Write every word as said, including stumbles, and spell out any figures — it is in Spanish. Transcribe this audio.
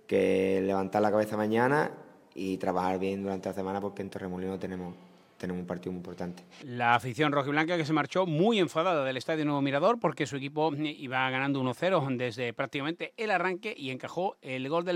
que levantar la cabeza mañana y trabajar bien durante la semana, porque en Torremolinos tenemos, tenemos un partido muy importante. La afición rojiblanca que se marchó muy enfadada del Estadio Nuevo Mirador porque su equipo iba ganando uno cero desde prácticamente el arranque y encajó el gol del